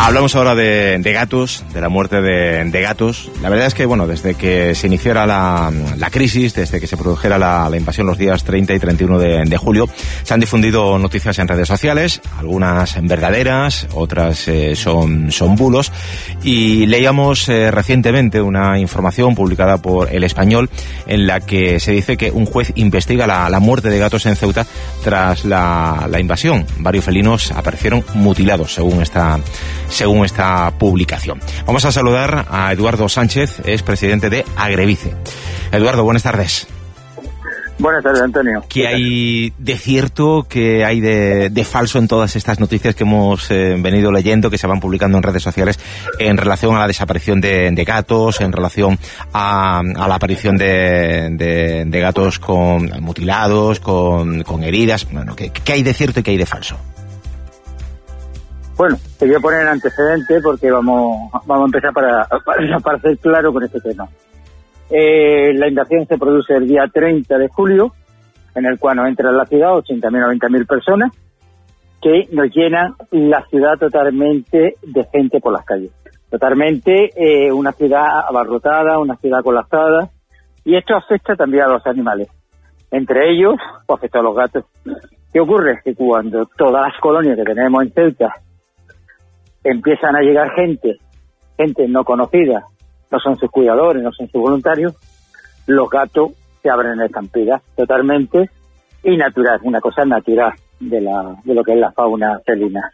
Hablamos ahora de gatos, de la muerte de gatos. La verdad es que, bueno, desde que se iniciara la crisis, desde que se produjera la invasión los días 30 y 31 de julio, se han difundido noticias en redes sociales, algunas verdaderas, otras son bulos, y leíamos recientemente una información publicada por El Español en la que se dice que un juez investiga la muerte de gatos en Ceuta tras la invasión. Varios felinos aparecieron mutilados, según esta publicación. Vamos a saludar a Eduardo Sánchez, es presidente de Agrevice. Eduardo, buenas tardes. Buenas tardes, Antonio. ¿Qué hay de cierto, qué hay de falso en todas estas noticias que hemos venido leyendo, que se van publicando en redes sociales en relación a la desaparición de gatos, en relación a la aparición de gatos mutilados, con heridas? Bueno, ¿qué hay de cierto y qué hay de falso? Bueno, te voy a poner en antecedente porque vamos a empezar para ser claro con este tema. La invasión se produce el día 30 de julio, en el cual nos entra en la ciudad 80.000 o 90.000 personas que nos llenan la ciudad totalmente de gente por las calles. Totalmente una ciudad abarrotada, una ciudad colapsada, y esto afecta también a los animales. Entre ellos, pues afecta a los gatos. ¿Qué ocurre? Que cuando todas las colonias que tenemos en Ceuta empiezan a llegar gente no conocida, no son sus cuidadores, no son sus voluntarios, los gatos se abren en estampidas totalmente y natural, una cosa natural de lo que es la fauna felina.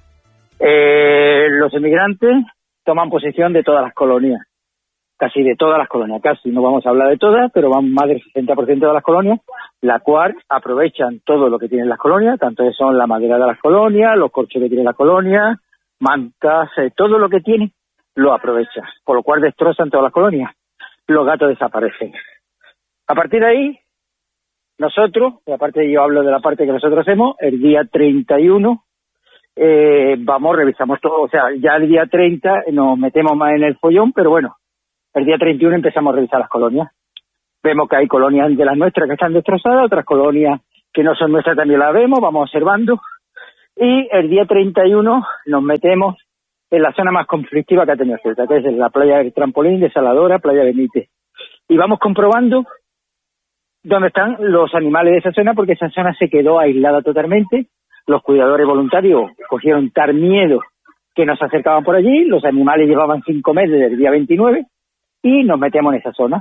Los inmigrantes toman posesión de todas las colonias, casi de todas las colonias, casi, no vamos a hablar de todas, pero van más del 60% de las colonias, la cual aprovechan todo lo que tienen las colonias, tanto que son la madera de las colonias, los corchos que tiene la colonia, mantas, todo lo que tiene lo aprovecha, por lo cual destrozan todas las colonias. Los gatos desaparecen. A partir de ahí, nosotros, aparte yo hablo de la parte que nosotros hacemos, el día 31 revisamos todo, o sea, ya el día 30 nos metemos más en el follón, pero bueno, el día 31 empezamos a revisar las colonias. Vemos que hay colonias de las nuestras que están destrozadas, otras colonias que no son nuestras también las vemos, vamos observando. Y el día 31 nos metemos en la zona más conflictiva que ha tenido Ceuta, que es la playa del Trampolín, de Saladora, playa Benítez. Y vamos comprobando dónde están los animales de esa zona, porque esa zona se quedó aislada totalmente. Los cuidadores voluntarios cogieron tal miedo que nos acercaban por allí, los animales llevaban 5 meses desde el día 29 y nos metemos en esa zona.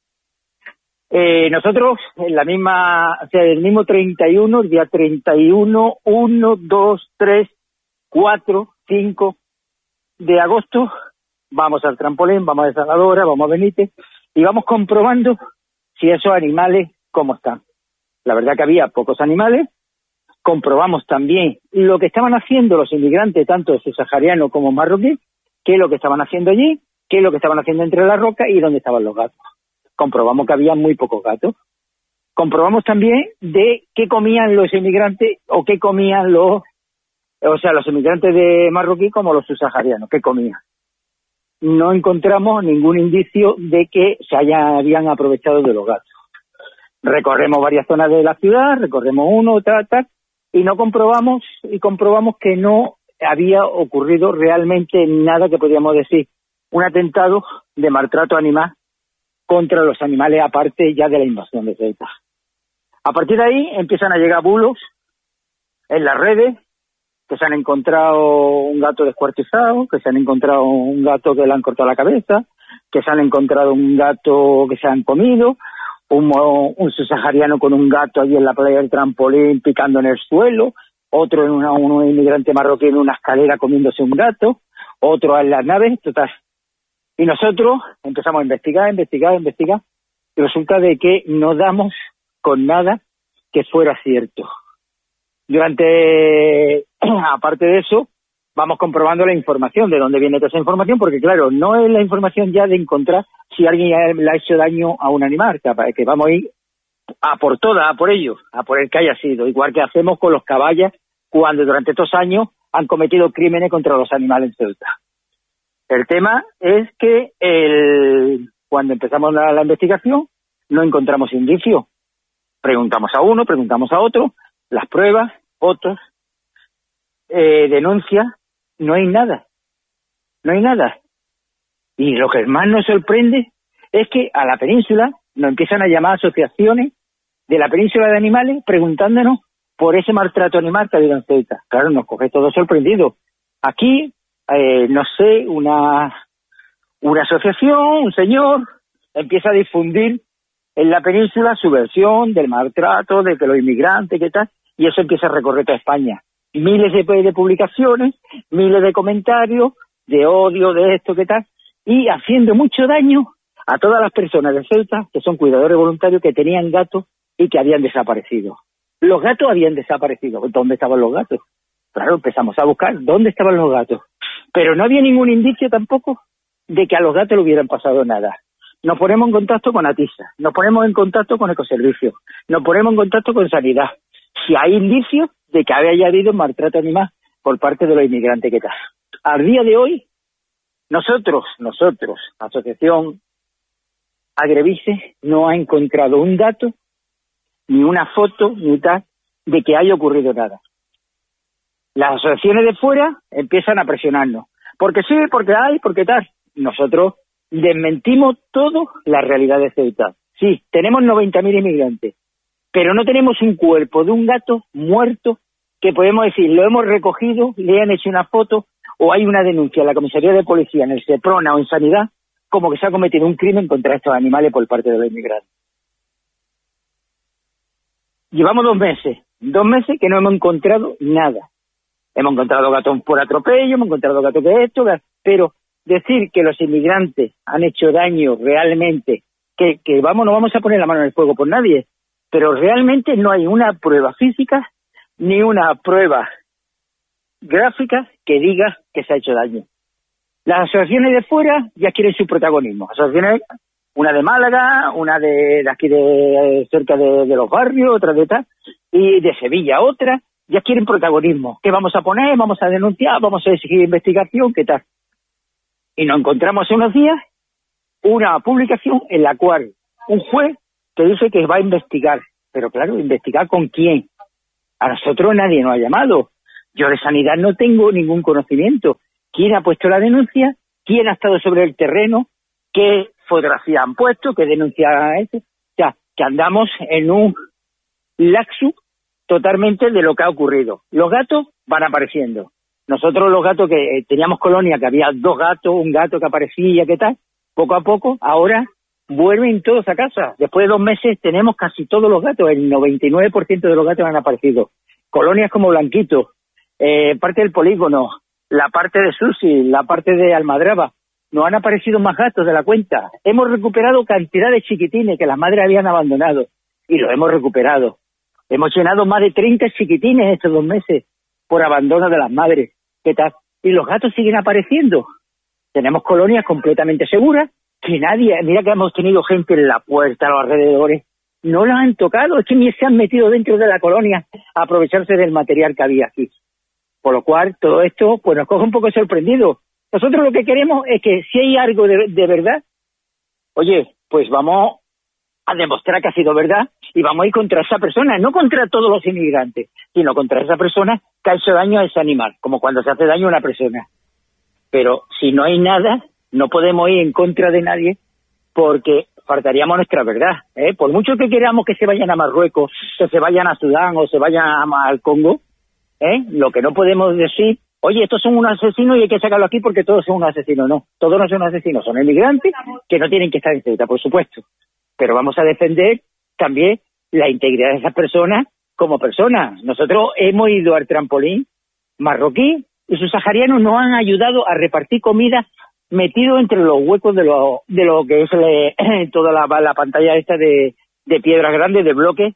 Nosotros, en la misma, o sea, el mismo 31, el día 31, 1, 2, 3, 4, 5 de agosto, vamos al Trampolín, vamos a Saladora, vamos a Benítez, y vamos comprobando si esos animales, cómo están. La verdad que había pocos animales. Comprobamos también lo que estaban haciendo los inmigrantes, tanto subsaharianos como marroquíes, qué es lo que estaban haciendo allí, qué es lo que estaban haciendo entre las rocas y dónde estaban los gatos. Comprobamos que había muy pocos gatos. Comprobamos también de qué comían los inmigrantes o qué comían los inmigrantes de marroquí como los subsaharianos, qué comían. No encontramos ningún indicio de que se habían aprovechado de los gatos. Recorremos varias zonas de la ciudad, recorremos uno, tal, y comprobamos que no había ocurrido realmente nada que podríamos decir un atentado de maltrato animal contra los animales, aparte ya de la invasión de Ceuta. A partir de ahí empiezan a llegar bulos en las redes, que se han encontrado un gato descuartizado, que se han encontrado un gato que le han cortado la cabeza, que se han encontrado un gato que se han comido, un subsahariano con un gato allí en la playa del Trampolín picando en el suelo, otro un inmigrante marroquí en una escalera comiéndose un gato, otro en las naves, total. Y nosotros empezamos a investigar, y resulta de que no damos con nada que fuera cierto. Aparte de eso, vamos comprobando la información, de dónde viene toda esa información, porque claro, no es la información ya de encontrar si alguien le ha hecho daño a un animal, que vamos a ir a por todas, a por ellos, a por el que haya sido, igual que hacemos con los caballos cuando durante estos años han cometido crímenes contra los animales en Ceuta. El tema es que cuando empezamos la investigación no encontramos indicios. Preguntamos a uno, preguntamos a otro, las pruebas, fotos, denuncias, no hay nada. no hay nada. Y lo que más nos sorprende es que a la península nos empiezan a llamar asociaciones de la península de animales preguntándonos por ese maltrato animal que ha habido en Ceuta. Claro, nos coge todo sorprendido. Aquí, no sé, una asociación, un señor, empieza a difundir en la península su versión del maltrato, de que los inmigrantes, qué tal, y eso empieza a recorrer toda España. Miles de publicaciones, miles de comentarios, de odio, de esto, qué tal, y haciendo mucho daño a todas las personas de Ceuta que son cuidadores voluntarios que tenían gatos y que habían desaparecido. Los gatos habían desaparecido. ¿Dónde estaban los gatos? Claro, empezamos a buscar dónde estaban los gatos. Pero no había ningún indicio tampoco de que a los gatos le hubieran pasado nada. Nos ponemos en contacto con ATISA, nos ponemos en contacto con Ecoservicios, nos ponemos en contacto con Sanidad. Si hay indicios de que haya habido maltrato animal por parte de los inmigrantes que tal. Al día de hoy, nosotros, Asociación Agrevice, no ha encontrado un dato, ni una foto, ni tal, de que haya ocurrido nada. Las asociaciones de fuera empiezan a presionarnos. Porque sí, porque hay, porque tal. Nosotros desmentimos todo la realidad de Ceuta. Sí, tenemos 90.000 inmigrantes, pero no tenemos un cuerpo de un gato muerto que podemos decir, lo hemos recogido, le han hecho una foto, o hay una denuncia en la comisaría de policía, en el Seprona o en Sanidad, como que se ha cometido un crimen contra estos animales por parte de los inmigrantes. Llevamos 2 meses que no hemos encontrado nada. Hemos encontrado gatos por atropello, hemos encontrado gatos de esto, pero decir que los inmigrantes han hecho daño realmente, que no vamos a poner la mano en el fuego por nadie, pero realmente no hay una prueba física ni una prueba gráfica que diga que se ha hecho daño. Las asociaciones de fuera ya quieren su protagonismo. Asociaciones, una de Málaga, una de aquí de cerca de los barrios, otra de tal, y de Sevilla otra, ya quieren protagonismo. ¿Qué vamos a poner? Vamos a denunciar, vamos a exigir investigación, ¿qué tal? Y nos encontramos hace unos días una publicación en la cual un juez que dice que va a investigar. Pero claro, ¿investigar con quién? A nosotros nadie nos ha llamado. Yo de Sanidad no tengo ningún conocimiento. ¿Quién ha puesto la denuncia? ¿Quién ha estado sobre el terreno? ¿Qué fotografía han puesto? ¿Qué denuncia ha hecho? O sea, que andamos en un laxus totalmente de lo que ha ocurrido. Los gatos van apareciendo. Nosotros los gatos que teníamos colonia, que había 2 gatos, un gato que aparecía, ¿qué tal? Poco a poco, ahora vuelven todos a casa. Después de 2 meses tenemos casi todos los gatos, el 99% de los gatos han aparecido. Colonias como Blanquito, parte del polígono, la parte de Susi, la parte de Almadraba, nos han aparecido más gatos de la cuenta. Hemos recuperado cantidad de chiquitines que las madres habían abandonado y los hemos recuperado. Hemos llenado más de 30 chiquitines estos 2 meses por abandono de las madres. ¿Qué tal? Y los gatos siguen apareciendo. Tenemos colonias completamente seguras que nadie, mira que hemos tenido gente en la puerta, a los alrededores, no las han tocado, es que ni se han metido dentro de la colonia a aprovecharse del material que había aquí. Por lo cual, todo esto pues nos coge un poco sorprendidos. Nosotros lo que queremos es que si hay algo de verdad, oye, pues vamos a demostrar que ha sido verdad y vamos a ir contra esa persona, no contra todos los inmigrantes, sino contra esa persona que ha hecho daño a ese animal, como cuando se hace daño a una persona. Pero si no hay nada, no podemos ir en contra de nadie porque faltaríamos nuestra verdad, ¿eh? Por mucho que queramos que se vayan a Marruecos, que se vayan a Sudán o se vayan al Congo, lo que no podemos decir, oye, estos son unos asesinos y hay que sacarlo aquí porque todos son unos asesinos. No, todos no son asesinos, son inmigrantes que no tienen que estar en Ceuta, por supuesto. Pero vamos a defender también la integridad de esas personas como personas. Nosotros hemos ido al trampolín marroquí y sus saharianos nos han ayudado a repartir comida metido entre los huecos de lo que es toda la pantalla esta de piedras grandes, de bloques,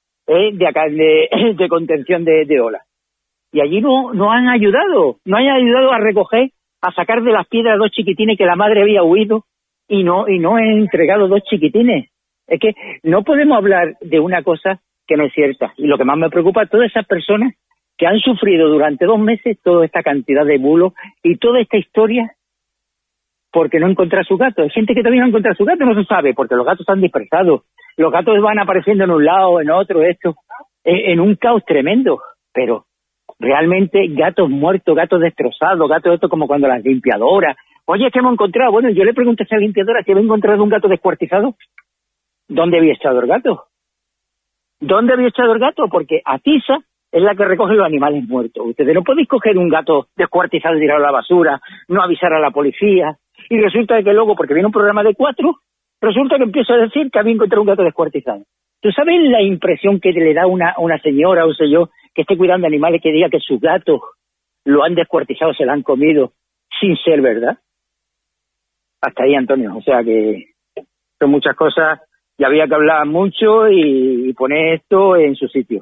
de contención de olas. Y allí nos han ayudado a recoger, a sacar de las piedras 2 chiquitines que la madre había huido y no han entregado 2 chiquitines. Es que no podemos hablar de una cosa que no es cierta. Y lo que más me preocupa, todas esas personas que han sufrido durante 2 meses toda esta cantidad de bulos y toda esta historia porque no encontrar su gato. Hay gente que todavía no encuentra su gato, no se sabe, porque los gatos están dispersados. Los gatos van apareciendo en un lado, en otro, en un caos tremendo. Pero realmente gatos muertos, gatos destrozados, gatos esto como cuando las limpiadoras Oye, ¿qué hemos encontrado? Bueno, yo le pregunté a esa limpiadora si había encontrado un gato descuartizado. ¿Dónde había echado el gato? ¿Dónde había echado el gato? Porque Atisa es la que recoge los animales muertos. Ustedes no podéis coger un gato descuartizado y tirarlo a la basura, no avisar a la policía, y resulta que luego, porque viene un programa de 4, resulta que empiezo a decir que había encontrado un gato descuartizado. ¿Tú sabes la impresión que le da una señora, o sé yo, que esté cuidando animales, que diga que sus gatos lo han descuartizado, se lo han comido, sin ser verdad? Hasta ahí, Antonio. O sea que son muchas cosas y había que hablar mucho y poner esto en su sitio.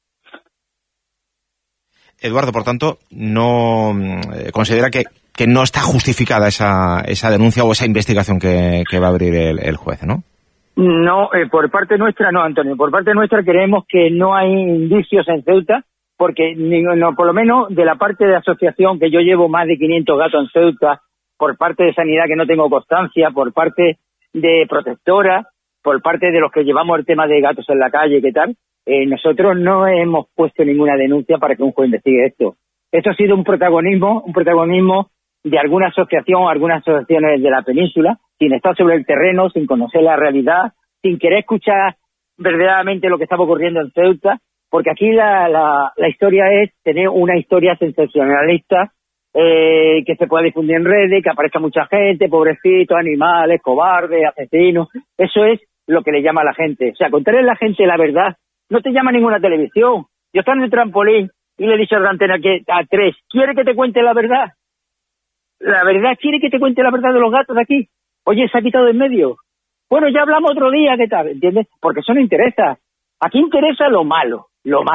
Eduardo, por tanto, no considera que no está justificada esa denuncia o esa investigación que va a abrir el juez, ¿no? No, por parte nuestra no, Antonio. Por parte nuestra creemos que no hay indicios en Ceuta, porque por lo menos de la parte de asociación, que yo llevo más de 500 gatos en Ceuta, por parte de Sanidad, que no tengo constancia, por parte de Protectora, por parte de los que llevamos el tema de gatos en la calle, ¿qué tal? Nosotros no hemos puesto ninguna denuncia para que un juez investigue esto. Esto ha sido un protagonismo de alguna asociación, algunas asociaciones de la península, sin estar sobre el terreno, sin conocer la realidad, sin querer escuchar verdaderamente lo que estaba ocurriendo en Ceuta, porque aquí la historia es tener una historia sensacionalista que se pueda difundir en redes, que aparezca mucha gente, pobrecitos, animales, cobardes, asesinos. Eso es lo que le llama a la gente. O sea, contarle a la gente la verdad no te llama ninguna televisión. Yo estaba en el trampolín y le he dicho a la antena que a 3, ¿quiere que te cuente la verdad? ¿La verdad quiere que te cuente la verdad de los gatos de aquí? Oye, se ha quitado de en medio. Bueno, ya hablamos otro día, ¿qué tal? ¿Entiendes? Porque eso no interesa. Aquí interesa lo malo.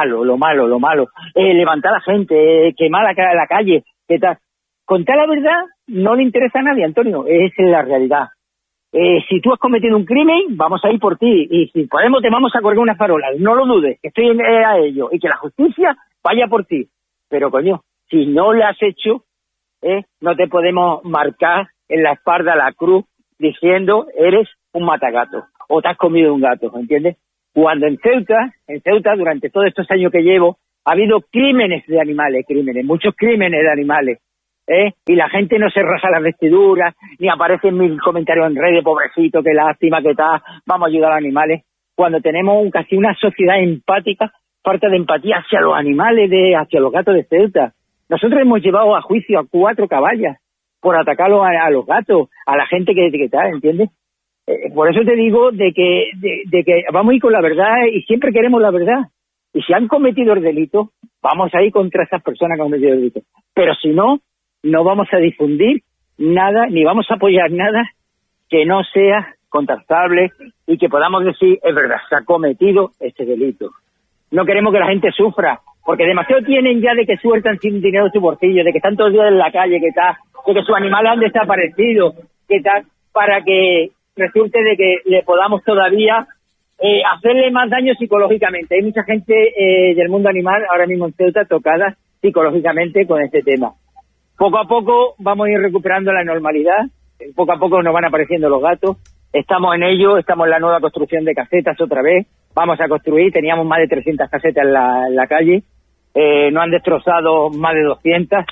Levantar a la gente, quemar la calle, ¿qué tal? Contar la verdad no le interesa a nadie, Antonio. Es la realidad. Si tú has cometido un crimen, vamos a ir por ti. Y si podemos, te vamos a colgar unas farolas. No lo dudes, estoy a ello. Y que la justicia vaya por ti. Pero, coño, si no lo has hecho, no te podemos marcar en la espalda la cruz diciendo eres un matagato o te has comido un gato, ¿entiendes? Cuando en Ceuta, durante todos estos años que llevo, ha habido crímenes de animales, muchos crímenes de animales, y la gente no se rasga las vestiduras, ni aparecen mil comentarios en redes, pobrecito, qué lástima, qué tal, vamos a ayudar a los animales, cuando tenemos casi una sociedad empática, falta de empatía hacia los animales, hacia los gatos de Ceuta. Nosotros hemos llevado a juicio a 4 caballas por atacar a los gatos, a la gente que tal, ¿entiendes? Por eso te digo de que vamos a ir con la verdad y siempre queremos la verdad. Y si han cometido el delito, vamos a ir contra esas personas que han cometido el delito. Pero si no, no vamos a difundir nada, ni vamos a apoyar nada que no sea contrastable y que podamos decir, es verdad, se ha cometido este delito. No queremos que la gente sufra, porque demasiado tienen ya de que sueltan sin dinero de su bolsillo, de que están todos los días en la calle, que tal, de que sus animales han desaparecido, que tal, para que resulte de que le podamos todavía hacerle más daño psicológicamente. Hay mucha gente del mundo animal ahora mismo en Ceuta tocada psicológicamente con este tema. Poco a poco vamos a ir recuperando la normalidad, poco a poco nos van apareciendo los gatos, estamos en ello, estamos en la nueva construcción de casetas otra vez, vamos a construir, teníamos más de 300 casetas en la calle, nos han destrozado más de 200,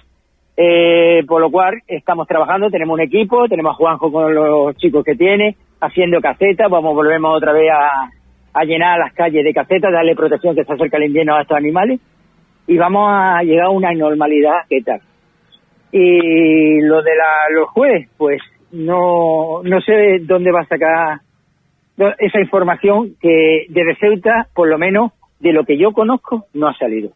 por lo cual estamos trabajando, tenemos un equipo, tenemos a Juanjo con los chicos que tiene, haciendo casetas, volvemos otra vez a llenar las calles de casetas, darle protección que se acerca el invierno a estos animales, y vamos a llegar a una normalidad, ¿qué tal? Y lo de los jueces, pues no sé dónde va a sacar esa información que desde Ceuta, por lo menos de lo que yo conozco, no ha salido.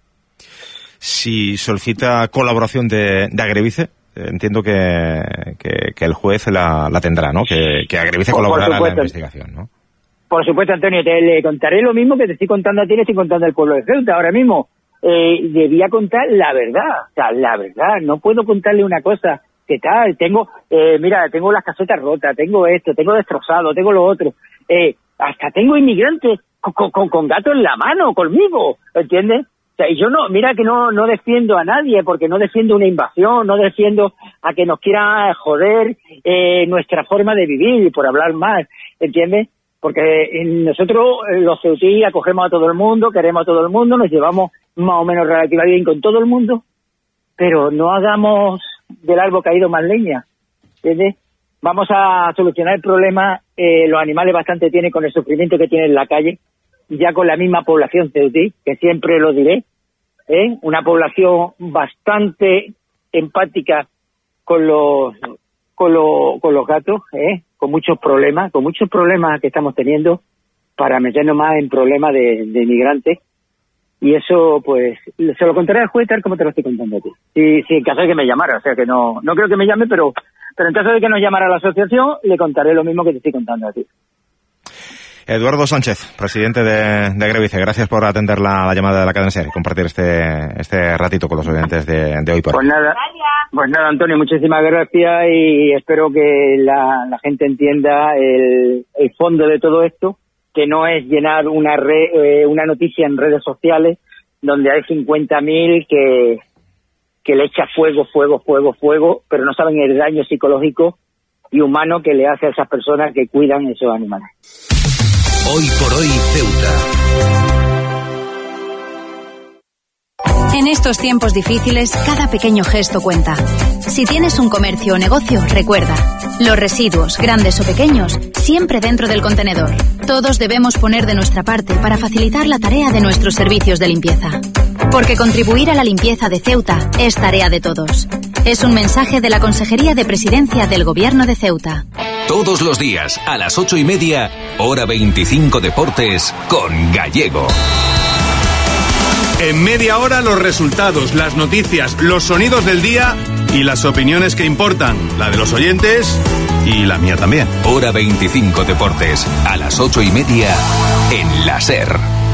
Si solicita colaboración de Agrevice, entiendo que el juez la tendrá, ¿no? Que Agrevice colaborará en la investigación, ¿no? Por supuesto, Antonio, le contaré lo mismo que te estoy contando a ti, le estoy contando al pueblo de Ceuta ahora mismo. Debía contar la verdad, o sea, la verdad, no puedo contarle una cosa, ¿qué tal? Tengo las casetas rotas, tengo esto, tengo destrozado, tengo lo otro, hasta tengo inmigrantes con gatos en la mano, conmigo, ¿entiendes? O sea, y yo no defiendo a nadie, porque no defiendo una invasión, no defiendo a que nos quiera joder nuestra forma de vivir, por hablar más, ¿entiendes? Porque nosotros los ceutíes acogemos a todo el mundo, queremos a todo el mundo, nos llevamos más o menos relativamente bien con todo el mundo, pero no hagamos del árbol caído más leña. ¿entiendes? Vamos a solucionar el problema, los animales bastante tienen con el sufrimiento que tienen en la calle, ya con la misma población ceutí, que siempre lo diré, una población bastante empática con los gatos, con muchos problemas que estamos teniendo para meternos más en problemas de inmigrantes. Y eso, pues, se lo contaré al juez tal como te lo estoy contando a ti. Si en caso de que me llamara, o sea que no creo que me llame, pero en caso de que nos llamara a la asociación, le contaré lo mismo que te estoy contando a ti. Eduardo Sánchez, presidente de Grevice, gracias por atender la llamada de la cadena SER y compartir este ratito con los oyentes de hoy por hoy. Pues nada, Antonio, muchísimas gracias y espero que la gente entienda el fondo de todo esto, que no es llenar una noticia en redes sociales donde hay 50.000 que le echa fuego, pero no saben el daño psicológico y humano que le hace a esas personas que cuidan esos animales. Hoy por hoy, Ceuta. En estos tiempos difíciles, cada pequeño gesto cuenta. Si tienes un comercio o negocio, recuerda, los residuos, grandes o pequeños, siempre dentro del contenedor. Todos debemos poner de nuestra parte para facilitar la tarea de nuestros servicios de limpieza. Porque contribuir a la limpieza de Ceuta es tarea de todos. Es un mensaje de la Consejería de Presidencia del Gobierno de Ceuta. Todos los días, a las 8:30, hora 25 Deportes, con Gallego. En media hora los resultados, las noticias, los sonidos del día y las opiniones que importan, la de los oyentes y la mía también. Hora 25 Deportes, a las 8:30 en la SER.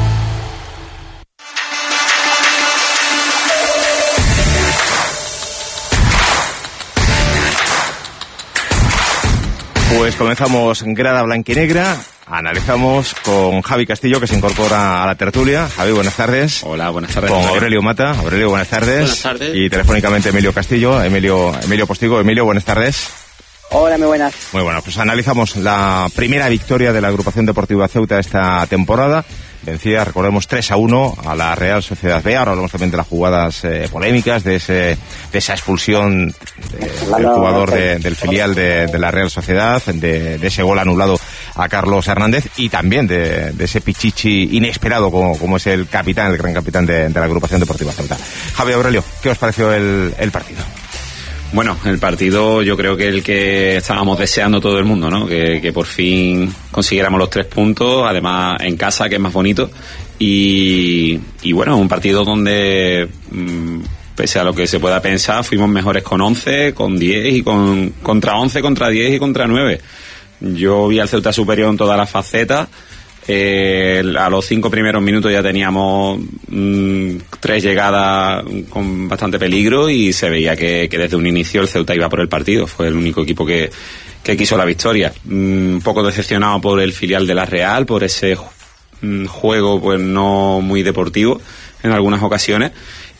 Pues comenzamos Grada Blanquinegra. Analizamos con Javi Castillo, que se incorpora a la tertulia. Javi, buenas tardes. Hola, buenas tardes. Con Aurelio Mata. Aurelio, buenas tardes. Buenas tardes. Y telefónicamente Emilio Castillo, Emilio Postigo. Emilio, buenas tardes. Hola, muy buenas. Muy bueno, pues analizamos la primera victoria de la agrupación deportiva Ceuta esta temporada. Vencía, recordemos, 3-1 a la Real Sociedad B. Ahora hablamos también de las jugadas polémicas, de esa expulsión del jugador del filial de la Real Sociedad, de ese gol anulado a Carlos Hernández y también de ese pichichi inesperado como es el gran capitán de la agrupación deportiva Ceuta. Javi, Aurelio, ¿qué os pareció el partido? Bueno, el partido yo creo que el que estábamos deseando todo el mundo, ¿no? Que por fin consiguiéramos los 3 puntos, además en casa, que es más bonito. Y bueno, un partido donde, pese a lo que se pueda pensar, fuimos mejores con 11, con 10 y contra 11, contra 10 y contra 9. Yo vi al Ceuta superior en todas las facetas. A los 5 primeros minutos ya teníamos 3 llegadas con bastante peligro y se veía que desde un inicio el Ceuta iba por el partido. Fue el único equipo que quiso la victoria. Un poco decepcionado por el filial de la Real, por ese juego pues no muy deportivo en algunas ocasiones.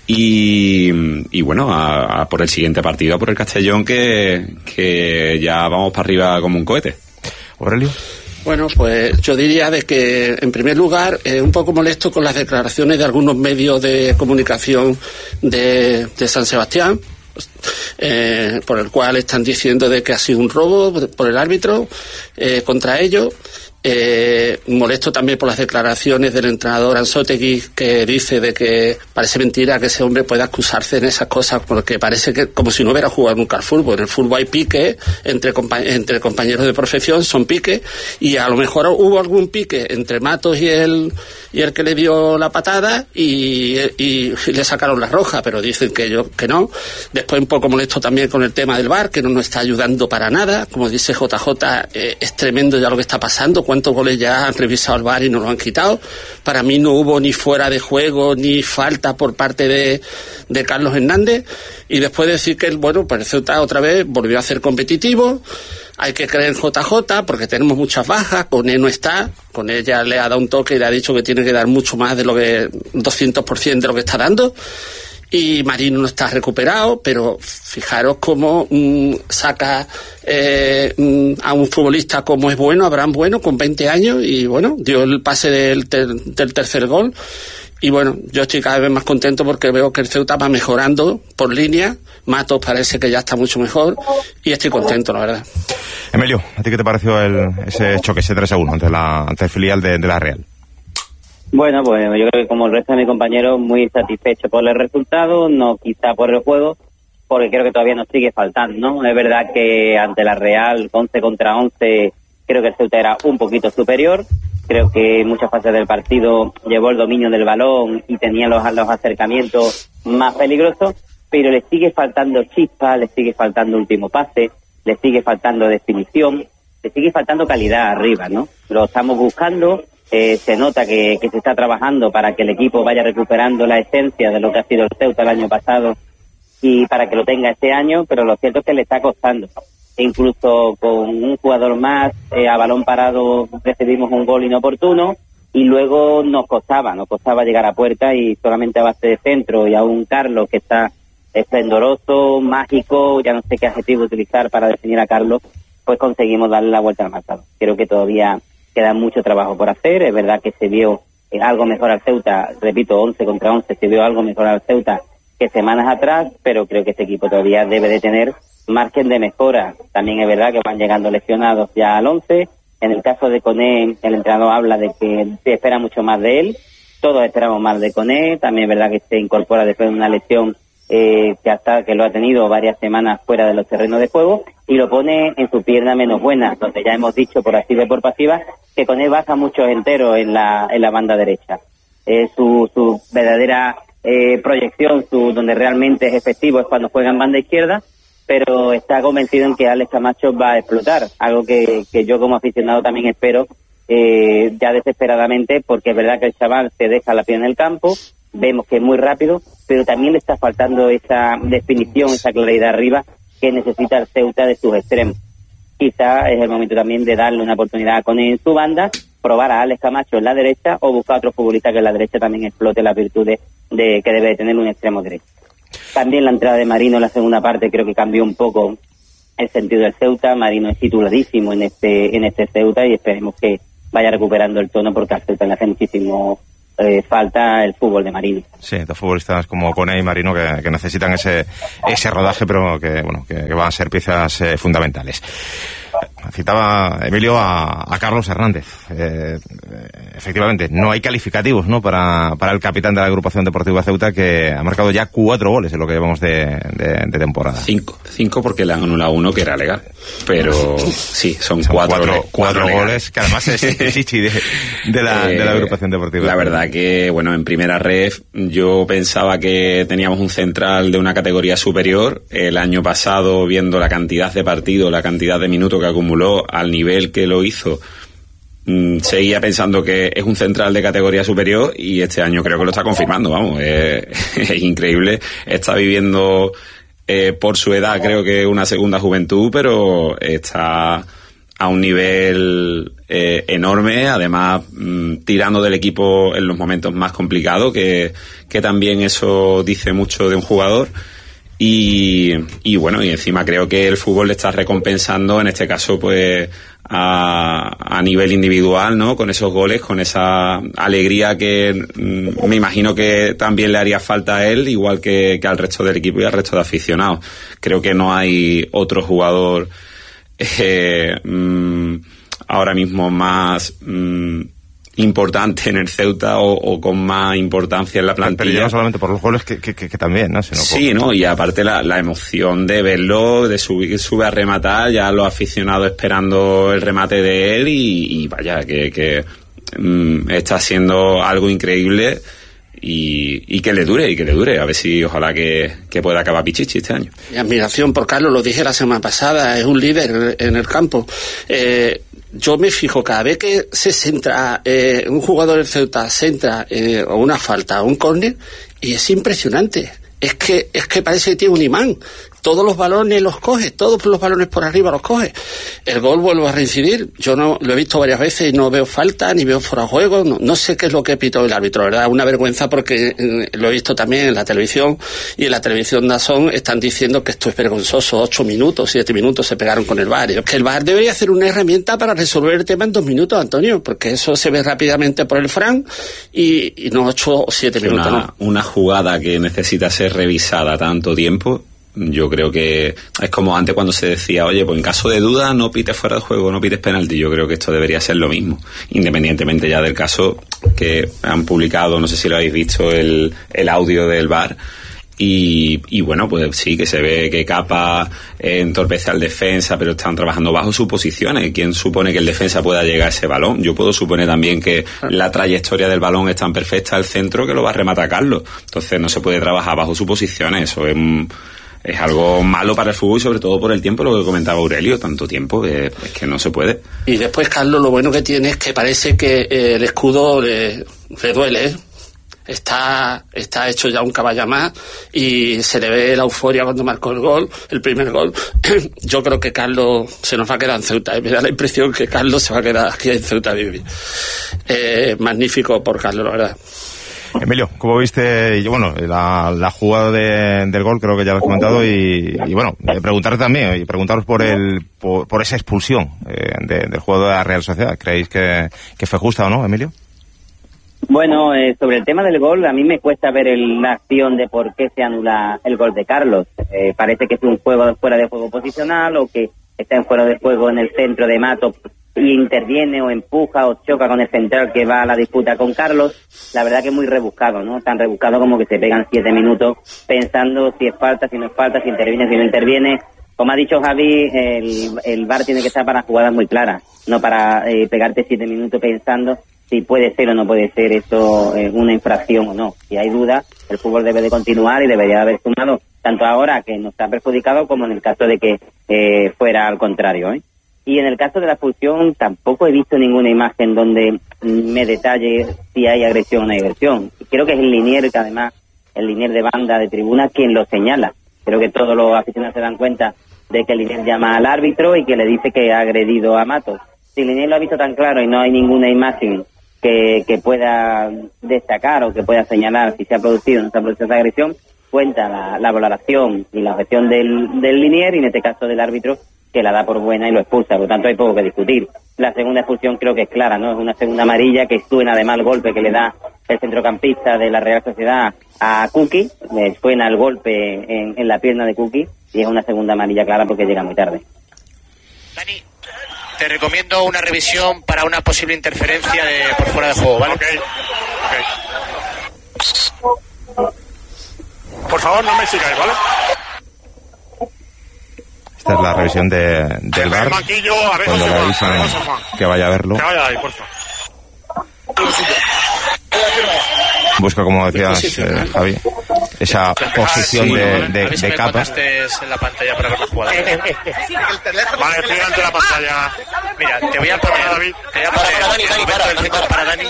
Y bueno, por el siguiente partido, por el Castellón, que ya vamos para arriba como un cohete. Aurelio. Bueno, pues yo diría de que, en primer lugar, un poco molesto con las declaraciones de algunos medios de comunicación de San Sebastián, por el cual están diciendo de que ha sido un robo por el árbitro contra ellos. Molesto también por las declaraciones del entrenador Ansótegui, que dice de que parece mentira que ese hombre pueda excusarse en esas cosas, porque parece que como si no hubiera jugado nunca al fútbol. En el fútbol hay pique entre compañeros de profesión, son piques, y a lo mejor hubo algún pique entre Matos y el que le dio la patada y le sacaron la roja, pero dicen que no. Después un poco molesto también con el tema del VAR, que no nos está ayudando para nada. Como dice JJ, es tremendo ya lo que está pasando. ¿Cuántos goles ya han revisado el VAR y nos lo han quitado? Para mí no hubo ni fuera de juego ni falta por parte de Carlos Hernández. Y después decir que pues el Ceuta otra vez volvió a ser competitivo. Hay que creer en JJ porque tenemos muchas bajas. Con él no está. Con él ya le ha dado un toque y le ha dicho que tiene que dar mucho más de lo que 200% de lo que está dando. Y Marino no está recuperado, pero fijaros cómo saca a un futbolista como es Bueno, Abraham Bueno, con 20 años, y bueno, dio el pase del tercer gol. Y bueno, yo estoy cada vez más contento porque veo que el Ceuta va mejorando por línea. Matos parece que ya está mucho mejor y estoy contento, la verdad. Emilio, ¿a ti qué te pareció ese choque, ese 3-1 ante el filial de la Real? Bueno, pues yo creo que como el resto de mis compañeros, muy satisfecho por el resultado, no quizá por el juego, porque creo que todavía nos sigue faltando, ¿no? Es verdad que ante la Real, 11 contra 11, creo que el Ceuta era un poquito superior. Creo que en muchas fases del partido llevó el dominio del balón y tenía los acercamientos más peligrosos, pero le sigue faltando chispa, le sigue faltando último pase, le sigue faltando definición, le sigue faltando calidad arriba, ¿no? Lo estamos buscando, se nota que se está trabajando para que el equipo vaya recuperando la esencia de lo que ha sido el Ceuta el año pasado y para que lo tenga este año, pero lo cierto es que le está costando. Incluso con un jugador más, a balón parado recibimos un gol inoportuno y luego nos costaba llegar a puerta y solamente a base de centro y a un Carlos que está esplendoroso, mágico, ya no sé qué adjetivo utilizar para definir a Carlos, pues conseguimos darle la vuelta al marcador. Creo que todavía queda mucho trabajo por hacer, es verdad que se vio algo mejor al Ceuta, repito, 11 contra 11, se vio algo mejor al Ceuta que semanas atrás, pero creo que este equipo todavía debe de tener margen de mejora. También es verdad que van llegando lesionados ya al 11. En el caso de Koné, el entrenador habla de que se espera mucho más de él. Todos esperamos más de Koné. También es verdad que se incorpora después de una lesión que lo ha tenido varias semanas fuera de los terrenos de juego y lo pone en su pierna menos buena, donde ya hemos dicho por activa y por pasiva que Koné baja muchos enteros en la banda derecha. Su verdadera proyección, donde realmente es efectivo es cuando juega en banda izquierda, pero está convencido en que Alex Camacho va a explotar, algo que yo como aficionado también espero ya desesperadamente, porque es verdad que el chaval se deja la pierna en el campo, vemos que es muy rápido, pero también le está faltando esa definición, esa claridad arriba que necesita el Ceuta de sus extremos. Quizá es el momento también de darle una oportunidad con él en su banda, probar a Alex Camacho en la derecha o buscar a otro futbolista que en la derecha también explote las virtudes que debe de tener un extremo derecho. También la entrada de Marino en la segunda parte creo que cambió un poco el sentido del Ceuta. Marino es titularísimo en este Ceuta y esperemos que vaya recuperando el tono porque al Ceuta le hace muchísimo falta el fútbol de Marino. Sí, dos futbolistas como Koné y Marino que necesitan ese rodaje, pero que van a ser piezas fundamentales. Citaba Emilio a Carlos Hernández. Efectivamente, no hay calificativos, ¿no? Para el capitán de la agrupación deportiva Ceuta, que ha marcado ya 4 goles en lo que llevamos de temporada. 5 porque le han anulado uno que era legal. Pero sí, son 4 goles, que además es el chichi de la agrupación deportiva. La verdad que, bueno, en primera ref yo pensaba que teníamos un central de una categoría superior. El año pasado, viendo la cantidad de partidos, la cantidad de minutos que acumuló al nivel que lo hizo, seguía pensando que es un central de categoría superior y este año creo que lo está confirmando, vamos, es increíble, está viviendo por su edad creo que una segunda juventud, pero está a un nivel enorme, además tirando del equipo en los momentos más complicados, que también eso dice mucho de un jugador. Y bueno, y encima creo que el fútbol le está recompensando, en este caso, pues, a nivel individual, ¿no? Con esos goles, con esa alegría que me imagino que también le haría falta a él, igual que al resto del equipo y al resto de aficionados. Creo que no hay otro jugador ahora mismo más importante en el Ceuta o con más importancia en la plantilla. Pero ya no solamente por los goles que también, ¿no? Sí, ¿no? Y aparte la emoción de verlo, de sube a rematar, ya los aficionados esperando el remate de él y vaya, que está haciendo algo increíble y que le dure, a ver si ojalá que pueda acabar Pichichi este año. Mi admiración por Carlos, lo dije la semana pasada, es un líder en el campo. Yo me fijo, cada vez que se centra, un jugador del Ceuta centra o una falta o un córner, y es impresionante. Es que parece que tiene un imán. todos los balones los coge, todos los balones por arriba los coge. El gol vuelve a reincidir, yo no lo he visto varias veces y no veo falta, ni veo fuera de juego, no sé qué es lo que pitó el árbitro, ¿verdad? Una vergüenza porque lo he visto también en la televisión, y en la televisión DAZN están diciendo que esto es vergonzoso, 8 minutos, 7 minutos se pegaron con el VAR. Que el VAR debería ser una herramienta para resolver el tema en 2 minutos, Antonio, porque eso se ve rápidamente por el Fran y no 8 o 7 minutos. Una jugada que necesita ser revisada tanto tiempo, yo creo que es como antes cuando se decía, oye, pues en caso de duda no pites fuera de juego, no pites penalti. Yo creo que esto debería ser lo mismo, independientemente ya del caso que han publicado, no sé si lo habéis visto, el audio del VAR. Y bueno, pues sí, que se ve que Capa entorpece al defensa, pero están trabajando bajo sus posiciones. ¿Quién supone que el defensa pueda llegar a ese balón? Yo puedo suponer también que la trayectoria del balón es tan perfecta al centro que lo va a rematar Carlos. Entonces no se puede trabajar bajo sus posiciones. Eso es algo malo para el fútbol, y sobre todo por el tiempo, lo que comentaba Aurelio, tanto tiempo es que no se puede. Y después, Carlos, lo bueno que tiene es que parece que el escudo le duele, ¿eh? Está hecho ya un caballo más y se le ve la euforia cuando marcó el primer gol. Yo creo que Carlos se nos va a quedar en Ceuta. Me da la impresión que Carlos se va a quedar aquí en Ceuta vivir. Magnífico por Carlos, la verdad. Emilio, ¿cómo viste la jugada del gol? Creo que ya lo has comentado, y bueno, preguntaros también, y preguntaros por esa expulsión del jugador de la Real Sociedad. ¿Creéis que fue justa o no, Emilio? Bueno, sobre el tema del gol, a mí me cuesta ver la acción de por qué se anula el gol de Carlos. Parece que es un juego fuera de juego posicional, o que está en fuera de juego en el centro de Mato y interviene o empuja o choca con el central que va a la disputa con Carlos. La verdad que es muy rebuscado, ¿no? Tan rebuscado como que se pegan 7 minutos pensando si es falta, si no es falta, si interviene, si no interviene. Como ha dicho Javi, el VAR tiene que estar para jugadas muy claras, no para pegarte 7 minutos pensando si puede ser o no puede ser esto una infracción o no. Si hay duda, el fútbol debe de continuar y debería haber sumado, tanto ahora que nos ha perjudicado como en el caso de que fuera al contrario, ¿eh? Y en el caso de la expulsión tampoco he visto ninguna imagen donde me detalle si hay agresión o no hay agresión. Creo que es el linier, que además el linier de banda de tribuna, quien lo señala. Creo que todos los aficionados se dan cuenta de que el linier llama al árbitro y que le dice que ha agredido a Matos. Si el linier lo ha visto tan claro y no hay ninguna imagen que pueda destacar o que pueda señalar si se ha producido o no se ha producido esa agresión, cuenta la valoración y la objeción del linier, y en este caso del árbitro, que la da por buena y lo expulsa. Por lo tanto hay poco que discutir. La segunda expulsión creo que es clara, ¿no? Es una segunda amarilla que suena además el golpe que le da el centrocampista de la Real Sociedad a Kuki. Suena el golpe en la pierna de Kuki, y es una segunda amarilla clara porque llega muy tarde. Dani, te recomiendo una revisión para una posible interferencia por fuera de juego, ¿vale? Okay. Por favor, no me sigáis, ¿vale? Esta es la revisión del VAR. Cuando le avisan que vaya a verlo. Que vaya ahí, por favor. Busca, como decías, Javi, esa posición de Capa. En la pantalla para ver la jugada. Vale, estoy delante de la pantalla. Mira, te voy a poner el momento del centro para Dani,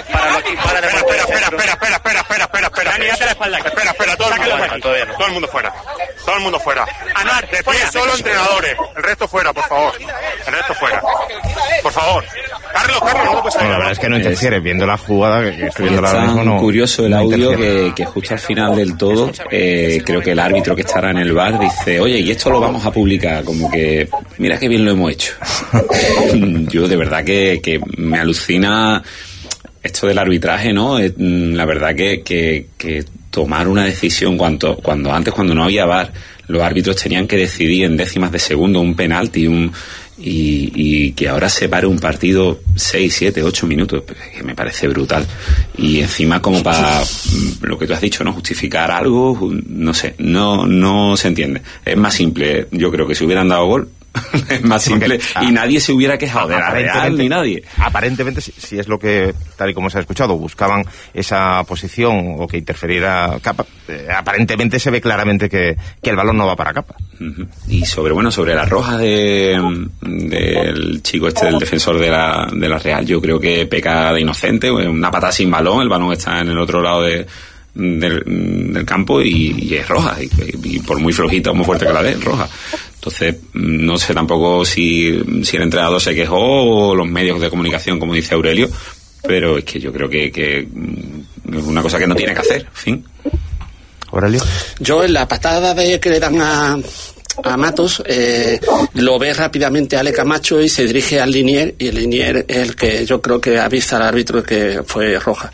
Espera. Dani, date la espalda. Espera, todo el mundo fuera. Todo el mundo fuera. Anuar, de pie, solo entrenadores. El resto fuera, por favor. Por favor. Carlos, no puedes salir. La verdad es que no interfiere, viendo la jugada que estoy viendo ahora mismo. No, curioso el audio que justo al final del todo, creo que el árbitro que estará en el VAR dice, oye, y esto lo vamos a publicar, como que mira qué bien lo hemos hecho. Yo de verdad que me alucina esto del arbitraje, ¿no? La verdad que tomar una decisión cuando no había VAR, los árbitros tenían que decidir en décimas de segundo un penalti, y que ahora se pare un partido 6, 7, 8 minutos, que me parece brutal. Y encima, como para lo que tú has dicho, ¿no? Justificar algo, no sé, no se entiende. Es más simple, yo creo que si hubieran dado gol, es más simple, y nadie se hubiera quejado de la Real, ni nadie. Aparentemente, si es lo que, tal y como se ha escuchado, buscaban esa posición o que interferiera Capa, aparentemente se ve claramente que el balón no va para Capa. Y sobre la roja del chico del defensor de la Real, yo creo que peca de inocente, una patada sin balón, el balón está en el otro lado del campo y es roja, y por muy flojita o muy fuerte que la dé, es roja. Entonces, no sé tampoco si el entrenador se quejó o los medios de comunicación, como dice Aurelio, pero es que yo creo que es una cosa que no tiene que hacer, en fin. Aurelio. Yo en la patada que le dan a Matos, lo ve rápidamente Ale Camacho y se dirige al Linier, y el Linier es el que yo creo que avisa al árbitro que fue roja.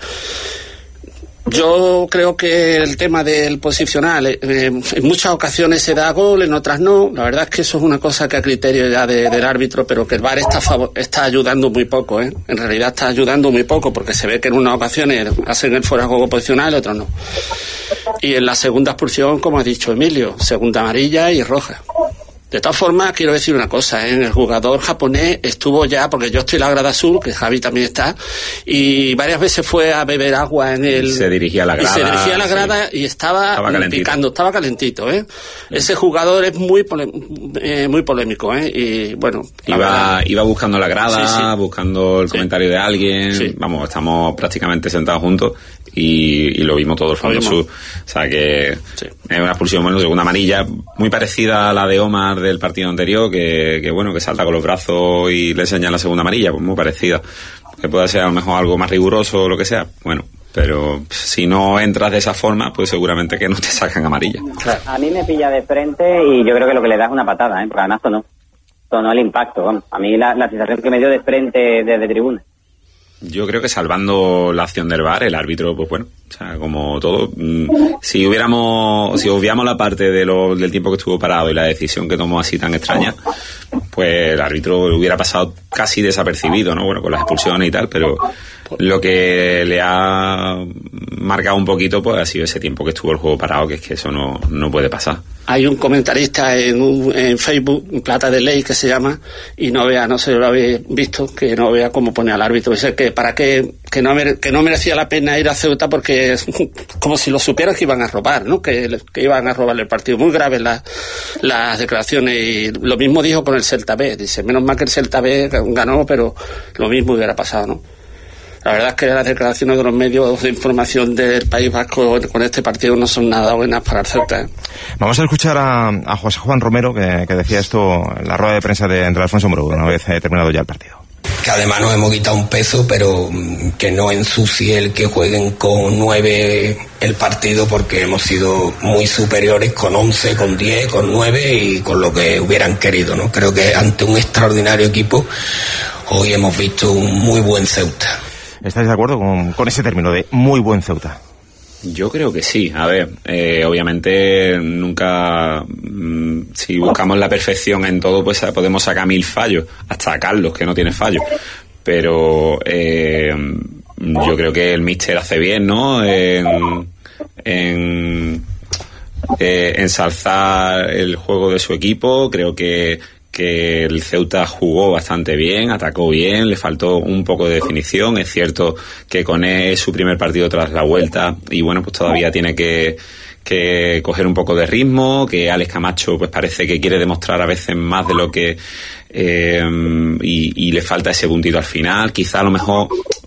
Yo creo que el tema del posicional, en muchas ocasiones se da gol, en otras no. La verdad es que eso es una cosa que a criterio ya del árbitro, pero que el VAR está ayudando muy poco, ¿eh? En realidad está ayudando muy poco, porque se ve que en unas ocasiones hacen el fuera de juego posicional, en otras no. Y en la segunda expulsión, como ha dicho Emilio, segunda amarilla y roja. De todas formas, quiero decir una cosa, ¿eh? El jugador japonés estuvo ya, porque yo estoy en la grada sur, que Javi también está, y varias veces fue a beber agua en el... Se dirigía a la grada. Sí. Y estaba picando, estaba calentito, ¿eh? Ese jugador es muy polémico, ¿eh? Y bueno... Iba buscando la grada, sí. buscando el comentario de alguien. Sí. Vamos, estamos prácticamente sentados juntos y lo vimos todo el Fondo Sur. O sea que es una expulsión, bueno, segunda amarilla, muy parecida a la de Omar del partido anterior, que bueno, que salta con los brazos y le señala la segunda amarilla, pues muy parecida. Que puede ser a lo mejor algo más riguroso o lo que sea, bueno, pero si no entras de esa forma, pues seguramente que no te sacan amarilla. Claro. A mí me pilla de frente y yo creo que lo que le da es una patada, porque además sonó el impacto, vamos. A mí la sensación que me dio de frente desde tribuna. Yo creo que salvando la acción del VAR, el árbitro, pues bueno, o sea, como todo, si obviamos la parte del tiempo que estuvo parado y la decisión que tomó así tan extraña, pues el árbitro hubiera pasado casi desapercibido, ¿no? Bueno, con las expulsiones y tal, pero lo que le ha marcado un poquito, pues ha sido ese tiempo que estuvo el juego parado, que es que eso no puede pasar. Hay un comentarista en Facebook, Plata de Ley, que se llama, y no sé si lo habéis visto, que no vea cómo pone al árbitro. Dice que que no merecía la pena ir a Ceuta porque es como si lo supieran que iban a robar, ¿no? Que iban a robarle el partido. Muy graves las declaraciones, y lo mismo dijo con el Celta B. Dice, menos mal que el Celta B ganó, pero lo mismo hubiera pasado, ¿no? La verdad es que las declaraciones de los medios de información del País Vasco con este partido no son nada buenas para el Celta, ¿eh? Vamos a escuchar a José Juan Romero, que decía esto en la rueda de prensa de Alfonso Morugo, una vez terminado ya el partido. Que además nos hemos quitado un peso, pero que no ensucie el que jueguen con 9 el partido, porque hemos sido muy superiores con 11, con 10, con 9 y con lo que hubieran querido, ¿no? Creo que ante un extraordinario equipo hoy hemos visto un muy buen Ceuta. ¿Estáis de acuerdo con ese término de muy buen Ceuta? Yo creo que sí. A ver, obviamente nunca, si buscamos la perfección en todo, pues podemos sacar 1000 fallos, hasta Carlos, que no tiene fallos. Pero yo creo que el míster hace bien, ¿no? En ensalzar el juego de su equipo. Creo que el Ceuta jugó bastante bien, atacó bien, le faltó un poco de definición. Es cierto que Koné es su primer partido tras la vuelta y bueno, pues todavía tiene que coger un poco de ritmo, que Alex Camacho pues parece que quiere demostrar a veces más de lo que y le falta ese puntito al final. Quizá a lo mejor